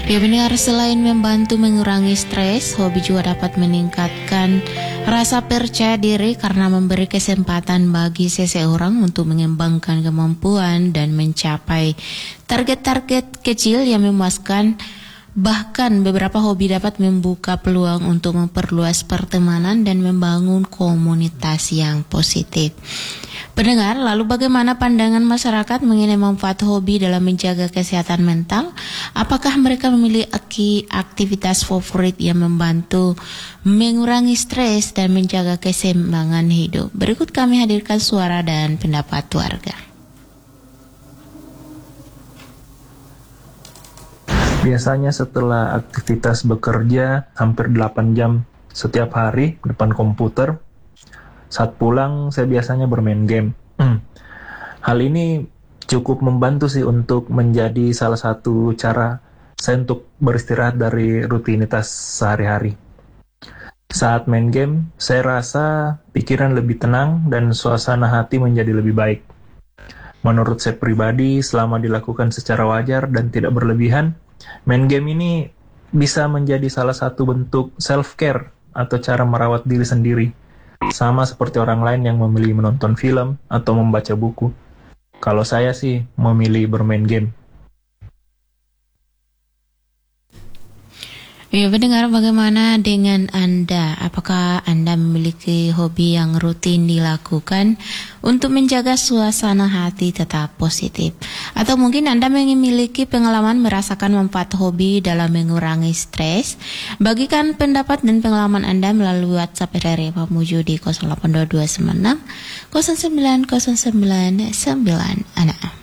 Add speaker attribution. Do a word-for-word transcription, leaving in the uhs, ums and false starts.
Speaker 1: Ya benar, selain membantu mengurangi stres, hobi juga dapat meningkatkan rasa percaya diri karena memberi kesempatan bagi seseorang untuk mengembangkan kemampuan dan mencapai target-target kecil yang memuaskan. Bahkan beberapa hobi dapat membuka peluang untuk memperluas pertemanan dan membangun komunitas yang positif. Pendengar, lalu bagaimana pandangan masyarakat mengenai manfaat hobi dalam menjaga kesehatan mental? Apakah mereka memiliki aktivitas favorit yang membantu mengurangi stres dan menjaga keseimbangan hidup? Berikut kami hadirkan suara dan pendapat warga.
Speaker 2: Biasanya setelah aktivitas bekerja hampir delapan jam setiap hari depan komputer, saat pulang saya biasanya bermain game. Hmm. Hal ini cukup membantu sih untuk menjadi salah satu cara saya untuk beristirahat dari rutinitas sehari-hari. Saat main game, saya rasa pikiran lebih tenang dan suasana hati menjadi lebih baik. Menurut saya pribadi, selama dilakukan secara wajar dan tidak berlebihan, main game ini bisa menjadi salah satu bentuk self-care atau cara merawat diri sendiri. Sama seperti orang lain yang memilih menonton film atau membaca buku. Kalau saya sih memilih bermain game.
Speaker 1: Ya, pendengar, bagaimana dengan Anda? Apakah Anda memiliki hobi yang rutin dilakukan untuk menjaga suasana hati tetap positif? Atau mungkin Anda memiliki pengalaman merasakan manfaat hobi dalam mengurangi stres? Bagikan pendapat dan pengalaman Anda melalui WhatsApp R R I Pamuju di nol delapan dua dua sembilan enam nol sembilan nol sembilan sembilan.